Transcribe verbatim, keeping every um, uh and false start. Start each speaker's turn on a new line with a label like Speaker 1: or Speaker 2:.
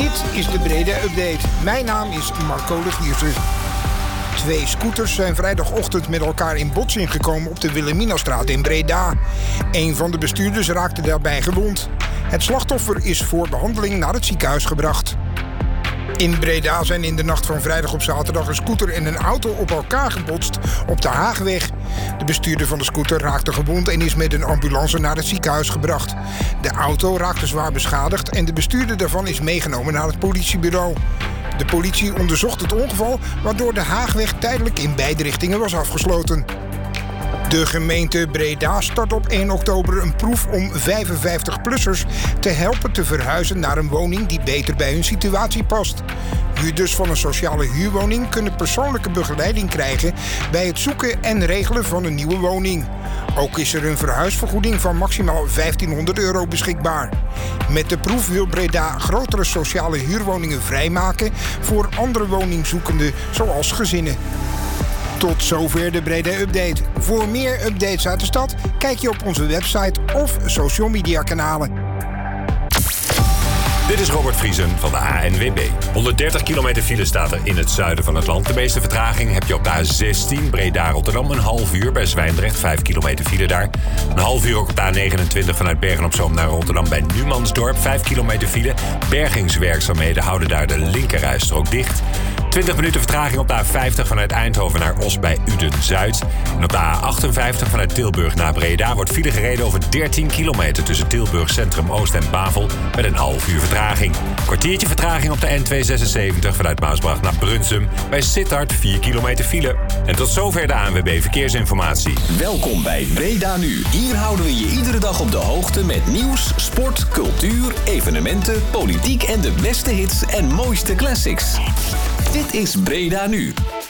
Speaker 1: Dit is de Breda Update. Mijn naam is Marco de Giersen. Twee scooters zijn vrijdagochtend met elkaar in botsing gekomen op de Wilhelminastraat in Breda. Een van de bestuurders raakte daarbij gewond. Het slachtoffer is voor behandeling naar het ziekenhuis gebracht. In Breda zijn in de nacht van vrijdag op zaterdag een scooter en een auto op elkaar gebotst op de Haagweg. De bestuurder van de scooter raakte gewond en is met een ambulance naar het ziekenhuis gebracht. De auto raakte zwaar beschadigd en de bestuurder daarvan is meegenomen naar het politiebureau. De politie onderzocht het ongeval, waardoor de Haagweg tijdelijk in beide richtingen was afgesloten. De gemeente Breda start op één oktober een proef om vijfenvijftig-plussers te helpen te verhuizen naar een woning die beter bij hun situatie past. Huurders van een sociale huurwoning kunnen persoonlijke begeleiding krijgen bij het zoeken en regelen van een nieuwe woning. Ook is er een verhuisvergoeding van maximaal vijftienhonderd euro beschikbaar. Met de proef wil Breda grotere sociale huurwoningen vrijmaken voor andere woningzoekenden, zoals gezinnen. Tot zover de Breda Update. Voor meer updates uit de stad kijk je op onze website of social media kanalen.
Speaker 2: Dit is Robert Vriesen van de A N W B. honderddertig kilometer file staat er in het zuiden van het land. De meeste vertraging heb je op de A zestien Breda-Rotterdam. Een half uur bij Zwijndrecht, vijf kilometer file daar. Een half uur ook op de A negenentwintig vanuit Bergen-op-Zoom naar Rotterdam bij Numansdorp. vijf kilometer file. Bergingswerkzaamheden houden daar de linkerrijstrook dicht. twintig minuten vertraging op de A vijftig vanuit Eindhoven naar Os bij Uden-Zuid. En op de A achtenvijftig vanuit Tilburg naar Breda wordt file gereden over dertien kilometer tussen Tilburg Centrum Oost en Bavel met een half uur vertraging. Kwartiertje vertraging op de N tweehonderdzesenzeventig vanuit Maasbracht naar Brunsum bij Sittard vier kilometer file. En tot zover de A N W B Verkeersinformatie.
Speaker 3: Welkom bij Breda Nu. Hier houden we je iedere dag op de hoogte met nieuws, sport, cultuur, evenementen, politiek en de beste hits en mooiste classics. Dit is Breda Nu.